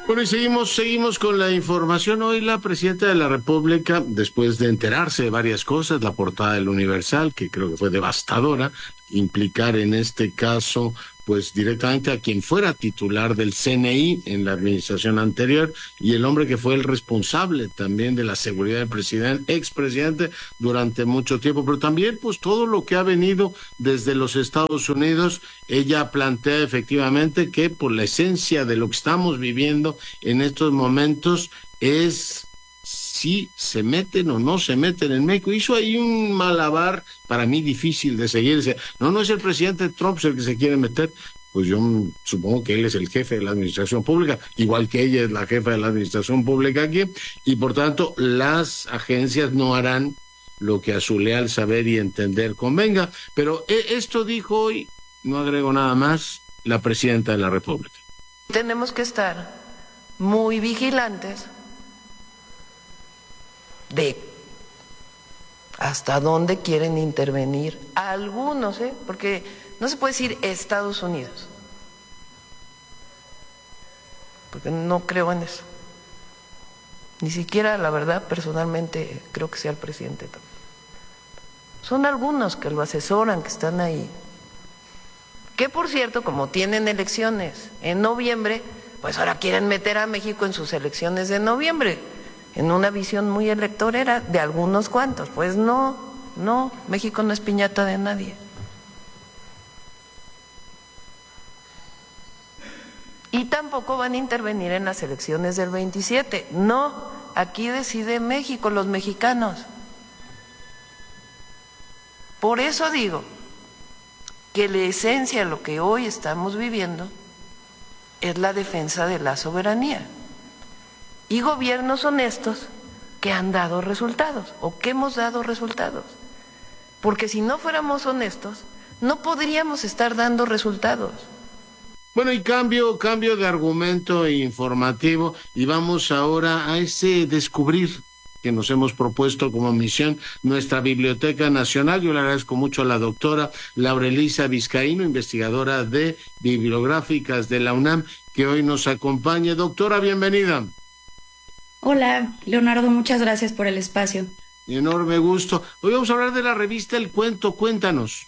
Bueno, y seguimos con la información. Hoy la presidenta de la República, después de enterarse de varias cosas, la portada del Universal, que creo que fue devastadora, implicar en este caso, pues directamente a quien fuera titular del CNI en la administración anterior y el hombre que fue el responsable también de la seguridad del presidente, expresidente durante mucho tiempo, pero también pues todo lo que ha venido desde los Estados Unidos. Ella plantea efectivamente que por la esencia de lo que estamos viviendo en estos momentos es si se meten o no se meten en México. Hizo ahí un malabar para mí difícil de seguir. No es el presidente Trump el que se quiere meter. Pues yo supongo que él es el jefe de la administración pública, igual que ella es la jefa de la administración pública aquí, y por tanto las agencias no harán lo que a su leal saber y entender convenga. Pero esto dijo hoy, no agrego nada más, la presidenta de la República. Tenemos que estar muy vigilantes de hasta dónde quieren intervenir algunos, porque no se puede decir Estados Unidos, porque no creo en eso. Ni siquiera, la verdad, personalmente creo que sea el presidente Trump. Son algunos que lo asesoran, que están ahí. Que por cierto, como tienen elecciones en noviembre, pues ahora quieren meter a México en sus elecciones de noviembre, en una visión muy electorera de algunos cuantos. Pues no, México no es piñata de nadie. Y tampoco van a intervenir en las elecciones del 27. No, aquí decide México, los mexicanos. Por eso digo que la esencia de lo que hoy estamos viviendo es la defensa de la soberanía. Y gobiernos honestos que han dado resultados o que hemos dado resultados. Porque si no fuéramos honestos, no podríamos estar dando resultados. Bueno, y cambio de argumento informativo y vamos ahora a ese descubrir que nos hemos propuesto como misión, nuestra Biblioteca Nacional. Yo le agradezco mucho a la doctora Laura Elisa Vizcaíno, investigadora de bibliográficas de la UNAM, que hoy nos acompaña. Doctora, bienvenida. Hola, Leonardo, muchas gracias por el espacio. Enorme gusto. Hoy vamos a hablar de la revista El Cuento. Cuéntanos.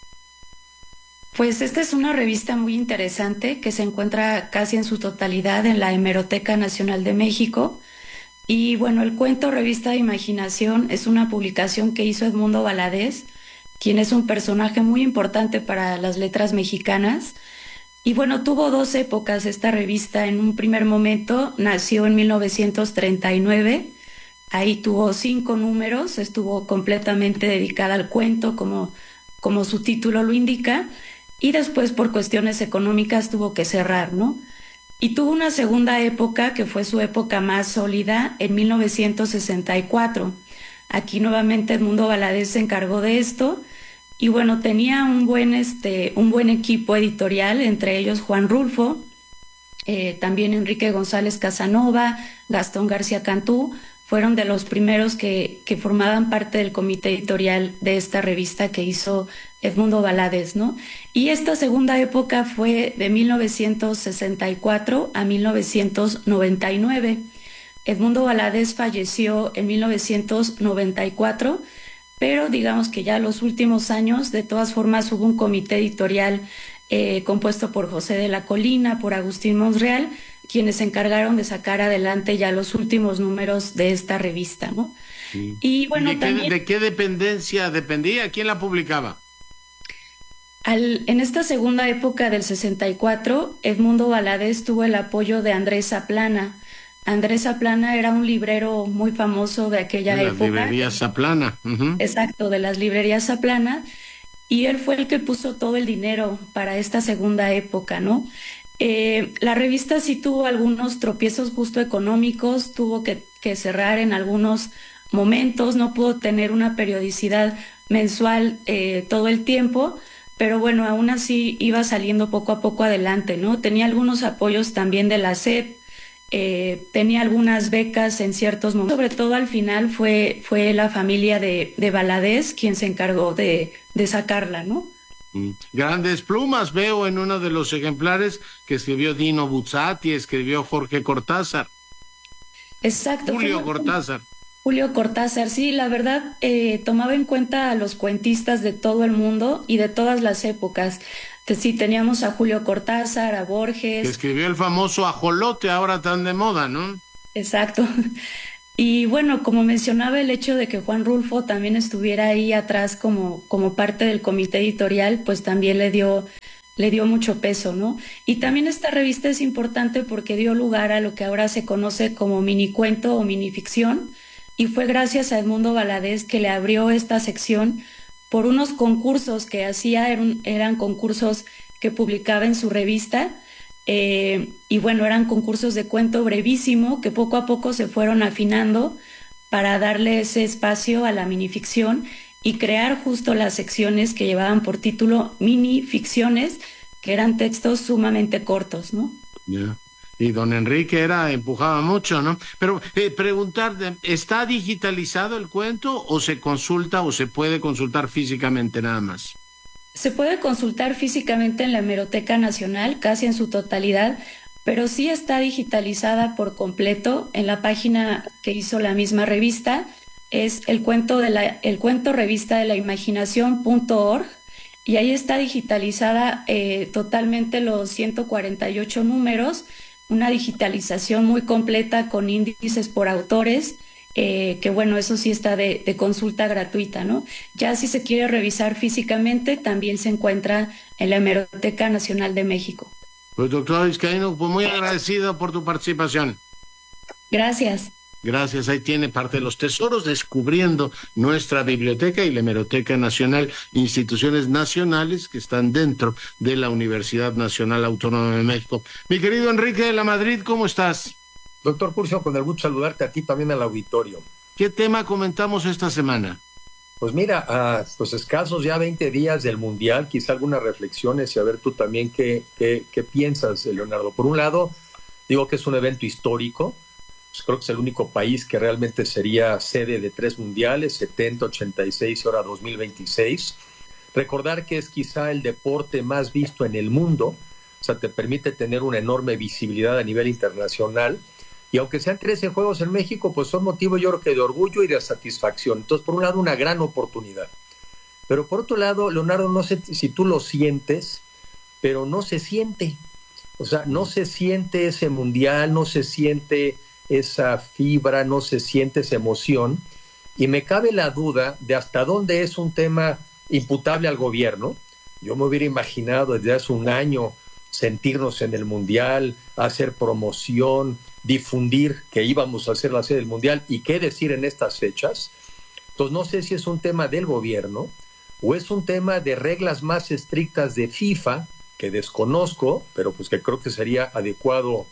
Pues esta es una revista muy interesante que se encuentra casi en su totalidad en la Hemeroteca Nacional de México. Y bueno, El Cuento, revista de imaginación, es una publicación que hizo Edmundo Valadez, quien es un personaje muy importante para las letras mexicanas. Y bueno, tuvo dos épocas esta revista. En un primer momento nació en 1939, ahí tuvo 5 números, estuvo completamente dedicada al cuento como su título lo indica, y después por cuestiones económicas tuvo que cerrar, ¿no? Y tuvo una segunda época que fue su época más sólida en 1964. Aquí nuevamente Edmundo Valadez se encargó de esto. Y bueno, tenía un buen equipo editorial, entre ellos Juan Rulfo, también Enrique González Casanova, Gastón García Cantú, fueron de los primeros que formaban parte del comité editorial de esta revista que hizo Edmundo Valadez, ¿no? Y esta segunda época fue de 1964 a 1999. Edmundo Valadez falleció en 1994, pero digamos que ya los últimos años, de todas formas, hubo un comité editorial compuesto por José de la Colina, por Agustín Monreal, quienes se encargaron de sacar adelante ya los últimos números de esta revista, ¿no? Sí. Y bueno, ¿De qué dependencia dependía? ¿Quién la publicaba? En esta segunda época del 64, Edmundo Valadez tuvo el apoyo de Andrés Zaplana. Andrés Zaplana era un librero muy famoso de aquella época. Las librerías Zaplana. Exacto, de las librerías Zaplana. Y él fue el que puso todo el dinero para esta segunda época, ¿no? La revista sí tuvo algunos tropiezos justo económicos, tuvo que cerrar en algunos momentos, no pudo tener una periodicidad mensual todo el tiempo, pero bueno, aún así iba saliendo poco a poco adelante, ¿no? Tenía algunos apoyos también de la SEP, tenía algunas becas en ciertos momentos. Sobre todo al final fue la familia de Valadez quien se encargó de sacarla, ¿no? Grandes plumas veo en uno de los ejemplares que escribió Dino Buzzati, escribió Jorge Cortázar. Exacto. Julio Cortázar. Julio Cortázar, sí, la verdad, tomaba en cuenta a los cuentistas de todo el mundo y de todas las épocas. Sí, teníamos a Julio Cortázar, a Borges. Que escribió el famoso Ajolote, ahora tan de moda, ¿no? Exacto. Y bueno, como mencionaba, el hecho de que Juan Rulfo también estuviera ahí atrás como parte del comité editorial, pues también le dio mucho peso, ¿no? Y también esta revista es importante porque dio lugar a lo que ahora se conoce como minicuento o minificción, y fue gracias a Edmundo Valadez que le abrió esta sección por unos concursos que hacía, eran concursos que publicaba en su revista, y bueno, eran concursos de cuento brevísimo que poco a poco se fueron afinando para darle ese espacio a la minificción y crear justo las secciones que llevaban por título minificciones, que eran textos sumamente cortos, ¿no? Yeah. Y don Enrique empujaba mucho, ¿no? Pero preguntarte, ¿está digitalizado el cuento o se consulta o se puede consultar físicamente nada más? Se puede consultar físicamente en la Hemeroteca Nacional, casi en su totalidad, pero sí está digitalizada por completo en la página que hizo la misma revista. Es el cuento revista de la imaginación.org, y ahí está digitalizada totalmente los 148 números, una digitalización muy completa con índices por autores, que bueno, eso sí está de consulta gratuita, ¿no? Ya si se quiere revisar físicamente, también se encuentra en la Hemeroteca Nacional de México. Pues doctor Vizcaíno, pues muy agradecido por tu participación. Gracias. Gracias, ahí tiene parte de los tesoros, descubriendo nuestra biblioteca y la Hemeroteca Nacional, instituciones nacionales que están dentro de la Universidad Nacional Autónoma de México. Mi querido Enrique de la Madrid, ¿cómo estás? Doctor Curcio, con el gusto saludarte a ti, también al auditorio. ¿Qué tema comentamos esta semana? Pues mira, a pues escasos ya 20 días del Mundial, quizá algunas reflexiones y a ver tú también qué piensas, Leonardo. Por un lado, digo que es un evento histórico. Pues creo que es el único país que realmente sería sede de 3 mundiales, 70, 86 y ahora 2026. Recordar que es quizá el deporte más visto en el mundo, o sea, te permite tener una enorme visibilidad a nivel internacional, y aunque sean 13 juegos en México, pues son motivo yo creo que de orgullo y de satisfacción. Entonces, por un lado, una gran oportunidad. Pero por otro lado, Leonardo, no sé si tú lo sientes, pero no se siente. O sea, no se siente ese mundial, no se siente esa fibra, no se siente esa emoción, y me cabe la duda de hasta dónde es un tema imputable al gobierno. Yo me hubiera imaginado desde hace un año sentirnos en el Mundial, hacer promoción, difundir que íbamos a hacer la sede del Mundial y qué decir en estas fechas. Entonces no sé si es un tema del gobierno o es un tema de reglas más estrictas de FIFA, que desconozco, pero pues que creo que sería adecuado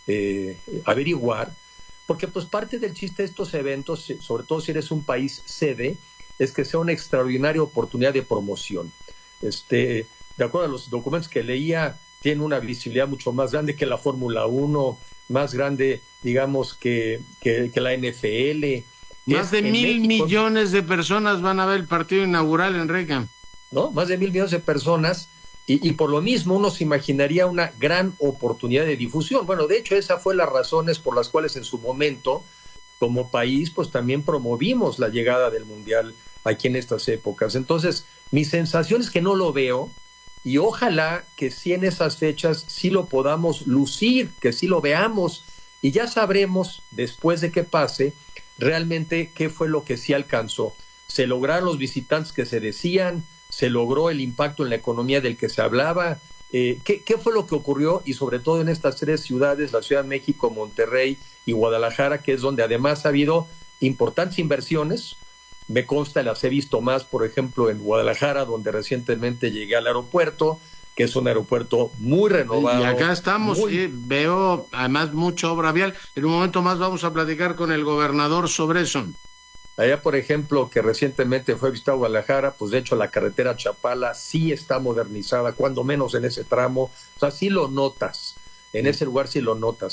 averiguar, porque pues parte del chiste de estos eventos, sobre todo si eres un país sede, es que sea una extraordinaria oportunidad de promoción. De acuerdo a los documentos que leía, tiene una visibilidad mucho más grande que la Fórmula 1, más grande, digamos, que la NFL. Más de 1,000 millones de personas van a ver el partido inaugural, Enrique. ¿No? Más de 1,000 millones de personas. Y por lo mismo uno se imaginaría una gran oportunidad de difusión. Bueno, de hecho, esa fue las razones por las cuales en su momento, como país, pues también promovimos la llegada del Mundial aquí en estas épocas. Entonces, mi sensación es que no lo veo, y ojalá que sí en esas fechas sí lo podamos lucir, que sí lo veamos, y ya sabremos, después de que pase, realmente qué fue lo que sí alcanzó. ¿Se lograron los visitantes que se decían? ¿Se logró el impacto en la economía del que se hablaba? ¿Qué fue lo que ocurrió? Y sobre todo en estas 3 ciudades, la Ciudad de México, Monterrey y Guadalajara, que es donde además ha habido importantes inversiones. Me consta, las he visto más, por ejemplo, en Guadalajara, donde recientemente llegué al aeropuerto, que es un aeropuerto muy renovado. Y acá estamos, sí, veo además mucha obra vial. En un momento más vamos a platicar con el gobernador sobre eso. Allá, por ejemplo, que recientemente fue visitado Guadalajara, pues de hecho la carretera Chapala sí está modernizada, cuando menos en ese tramo. O sea, sí lo notas, en ese lugar sí lo notas.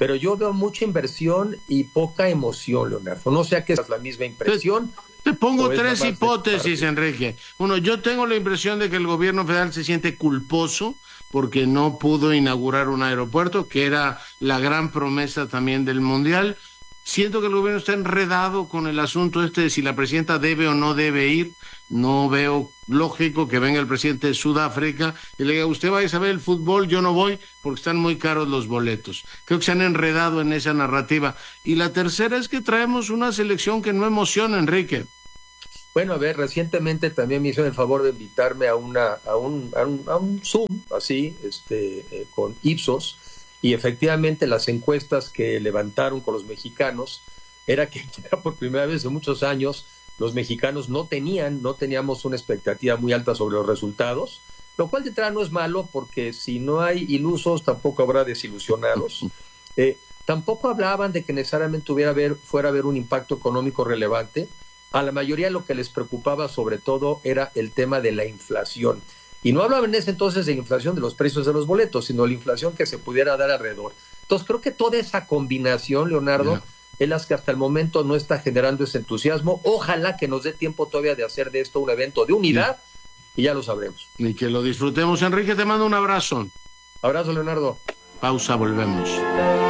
pero yo veo mucha inversión y poca emoción, Leonardo. No sé que es la misma impresión. Te pongo tres hipótesis, Enrique. Uno, yo tengo la impresión de que el gobierno federal se siente culposo porque no pudo inaugurar un aeropuerto, que era la gran promesa también del Mundial. Siento que el gobierno está enredado con el asunto de si la presidenta debe o no debe ir. No veo lógico que venga el presidente de Sudáfrica y le diga, usted vaya a ver el fútbol, yo no voy porque están muy caros los boletos. Creo que se han enredado en esa narrativa. Y la tercera es que traemos una selección que no emociona, Enrique. Bueno, a ver, recientemente también me hicieron el favor de invitarme a un Zoom, así, con Ipsos, y efectivamente las encuestas que levantaron con los mexicanos era que por primera vez en muchos años los mexicanos no teníamos una expectativa muy alta sobre los resultados, lo cual de entrada no es malo, porque si no hay ilusos tampoco habrá desilusionados. Tampoco hablaban de que necesariamente fuera a haber un impacto económico relevante. A la mayoría lo que les preocupaba sobre todo era el tema de la inflación. Y no hablaban en ese entonces de la inflación de los precios de los boletos, sino la inflación que se pudiera dar alrededor. Entonces creo que toda esa combinación, Leonardo, es la que hasta el momento no está generando ese entusiasmo. Ojalá que nos dé tiempo todavía de hacer de esto un evento de unidad, y ya lo sabremos. Y que lo disfrutemos. Enrique, te mando un abrazo. Abrazo, Leonardo. Pausa, volvemos.